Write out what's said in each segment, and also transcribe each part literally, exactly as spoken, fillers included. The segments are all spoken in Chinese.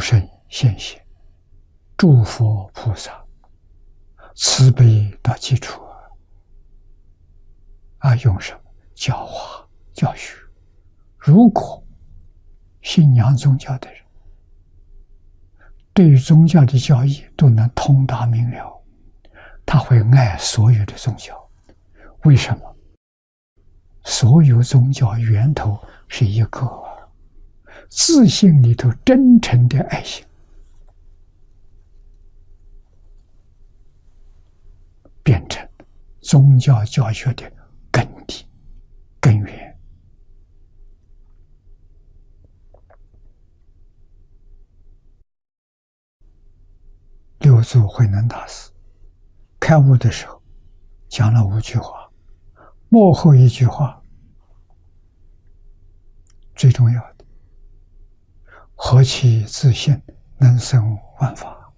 圣现行，诸佛菩萨慈悲到基础啊，用什么教化教学？如果信仰宗教的人对于宗教的教义都能通达明了，他会爱所有的宗教。为什么？所有宗教源头是一个自信里头真诚的爱心，变成宗教教学的根底根源。六祖慧能大师开悟的时候讲了五句话，幕后一句话最重要的：何其自信，能生万法。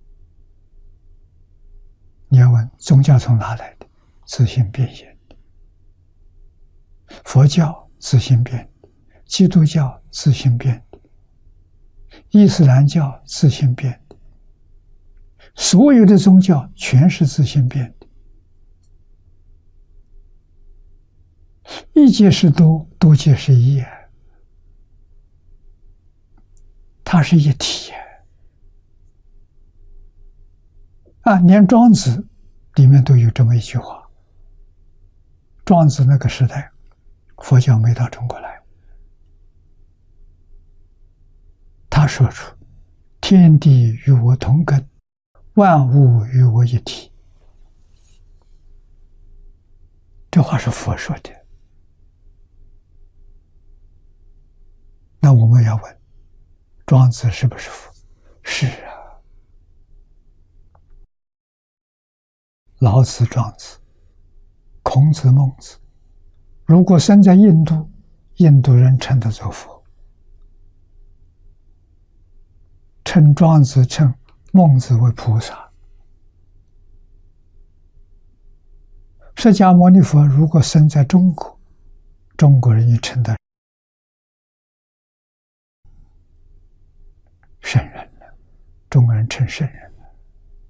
你要问宗教从哪来的？自性变现的。佛教自性变的，基督教自性变的，伊斯兰教自性变的。所有的宗教全是自性变的，一即是多，多即是一，它是一体啊！连庄子里面都有这么一句话。庄子那个时代，佛教没到中国来，他说出天地与我同根，万物与我一体。这话是佛说的。那我们要问，庄子是不是佛？是啊。老子、庄子、孔子、孟子，如果生在印度，印度人称他做佛，称庄子、称孟子为菩萨。释迦牟尼佛如果生在中国，中国人也称他圣人了，中国人称圣人。